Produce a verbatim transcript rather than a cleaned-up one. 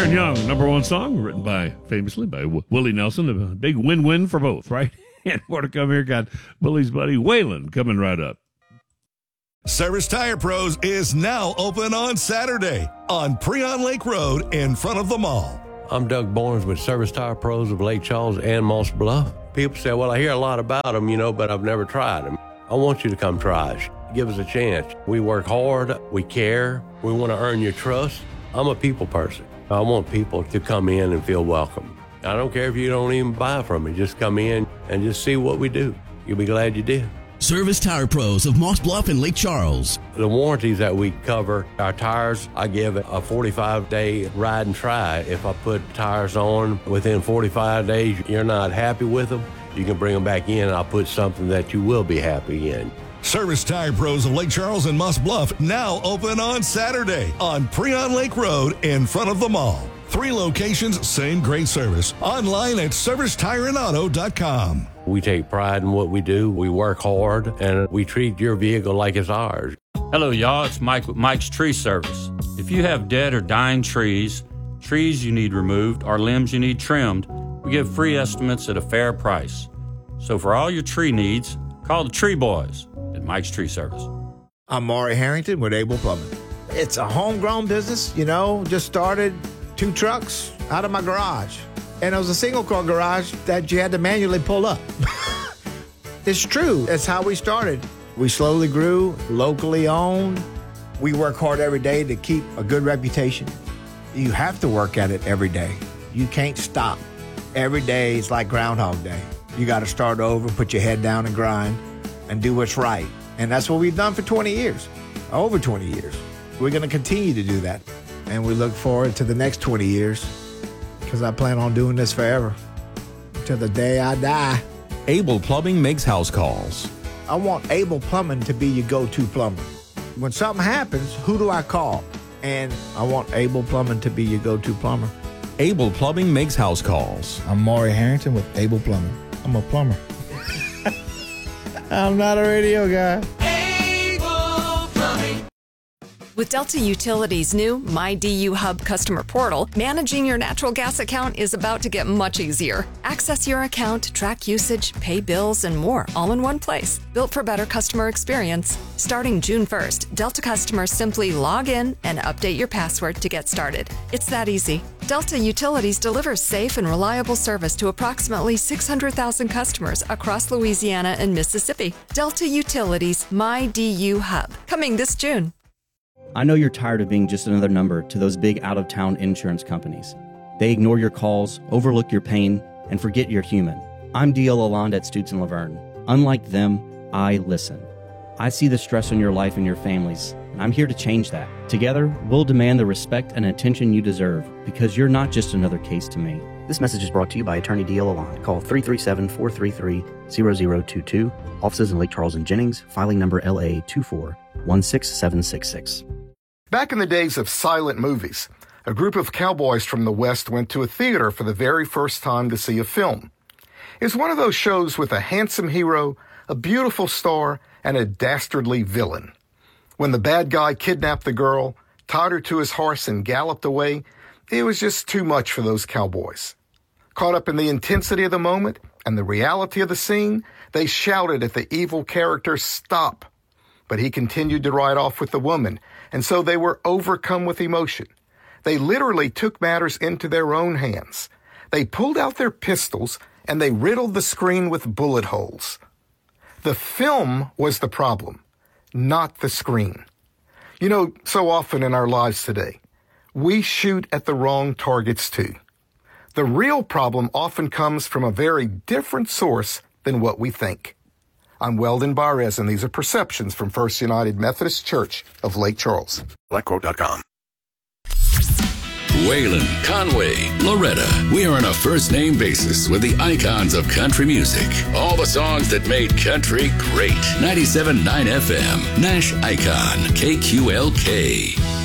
Aaron Young, number one song, written by, famously, by w- Willie Nelson. A big win-win for both, right? And more to come here. Got Willie's buddy Waylon coming right up. Service Tire Pros is now open on Saturday on Preon Lake Road in front of the mall. I'm Doug Barnes with Service Tire Pros of Lake Charles and Moss Bluff. People say, well, I hear a lot about them, you know, but I've never tried them. I want you to come try us. Give us a chance. We work hard. We care. We want to earn your trust. I'm a people person. I want people to come in and feel welcome. I don't care if you don't even buy from me. Just come in and just see what we do. You'll be glad you did. Service Tire Pros of Moss Bluff and Lake Charles. The warranties that we cover, our tires, I give it a forty-five day ride and try. If I put tires on within forty-five days, you're not happy with them, you can bring them back in and I'll put something that you will be happy in. Service Tire Pros of Lake Charles and Moss Bluff now open on Saturday on Preon Lake Road in front of the mall. Three locations, same great service. Online at service tire and auto dot com. We take pride in what we do. We work hard, and we treat your vehicle like it's ours. Hello, y'all. It's Mike with Mike's Tree Service. If you have dead or dying trees, trees you need removed, or limbs you need trimmed, we give free estimates at a fair price. So for all your tree needs, call the Tree Boys at Mike's Tree Service. I'm Maury Harrington with Able Plumbing. It's a homegrown business, you know, just started two trucks out of my garage. And it was a single-car garage that you had to manually pull up. It's true. That's how we started. We slowly grew, locally owned. We work hard every day to keep a good reputation. You have to work at it every day. You can't stop. Every day is like Groundhog Day. You got to start over, put your head down and grind, and do what's right. And that's what we've done for twenty years, over twenty years. We're going to continue to do that. And we look forward to the next twenty years because I plan on doing this forever till the day I die. Able Plumbing makes house calls. I want Able Plumbing to be your go-to plumber. When something happens, who do I call? And I want Able Plumbing to be your go-to plumber. Able Plumbing makes house calls. I'm Maury Harrington with Able Plumbing. I'm a plumber. I'm not a radio guy. With Delta Utilities' new My D U Hub customer portal, managing your natural gas account is about to get much easier. Access your account, track usage, pay bills, and more all in one place. Built for better customer experience. Starting June first, Delta customers simply log in and update your password to get started. It's that easy. Delta Utilities delivers safe and reliable service to approximately six hundred thousand customers across Louisiana and Mississippi. Delta Utilities' My D U Hub, coming this June. I know you're tired of being just another number to those big out-of-town insurance companies. They ignore your calls, overlook your pain, and forget you're human. I'm D L Lalonde at Stutz and Laverne. Unlike them, I listen. I see the stress on your life and your families, and I'm here to change that. Together, we'll demand the respect and attention you deserve, because you're not just another case to me. This message is brought to you by Attorney D L Lalonde. Call three three seven, four three three, zero zero two two. Offices in Lake Charles and Jennings. Filing number L A two four one six seven six six. Back in the days of silent movies, a group of cowboys from the West went to a theater for the very first time to see a film. It's one of those shows with a handsome hero, a beautiful star, and a dastardly villain. When the bad guy kidnapped the girl, tied her to his horse, and galloped away, it was just too much for those cowboys. Caught up in the intensity of the moment and the reality of the scene, they shouted at the evil character, "Stop!" But he continued to ride off with the woman, and so they were overcome with emotion. They literally took matters into their own hands. They pulled out their pistols, and they riddled the screen with bullet holes. The film was the problem, not the screen. You know, so often in our lives today, we shoot at the wrong targets too. The real problem often comes from a very different source than what we think. I'm Weldon Barres, and these are Perceptions from First United Methodist Church of Lake Charles. Black Road dot com. Waylon, Conway, Loretta. We are on a first-name basis with the icons of country music. All the songs that made country great. ninety-seven point nine F M. Nash Icon. K Q L K.